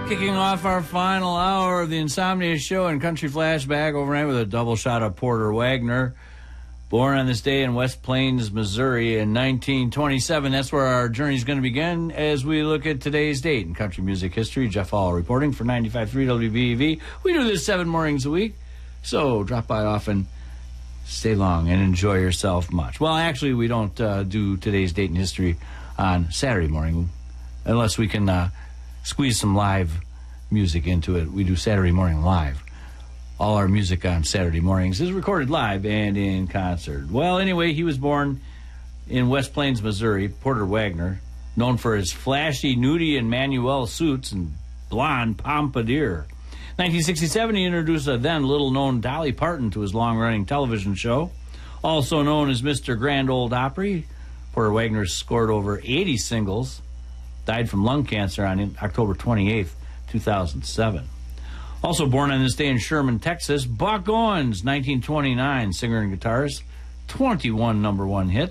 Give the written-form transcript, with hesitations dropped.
Kicking off our final hour of the Insomnia Show and Country Flashback overnight with a double shot of Porter Wagoner. Born on this day in West Plains, Missouri in 1927. That's where our journey is going to begin as we look at today's date in country music history. Jeff Hall reporting for 95.3 WBEV. We do this 7 mornings a week, so drop by often, stay long, and enjoy yourself much. Well, actually, we don't do today's date in history on Saturday morning unless we can squeeze some live music into it. We do Saturday morning live. All our music on Saturday mornings is recorded live and in concert. Well, anyway, he was born in West Plains, Missouri. Porter Wagoner, known for his flashy nudie and Manuel suits and blonde pompadour. 1967, he introduced a then little-known Dolly Parton to his long-running television show. Also known as Mr. Grand Ole Opry, Porter Wagoner scored over 80 singles. Died from lung cancer on October 28th, 2007. Also born on this day in Sherman, Texas, Buck Owens, 1929, singer and guitarist, 21 number 1 hits.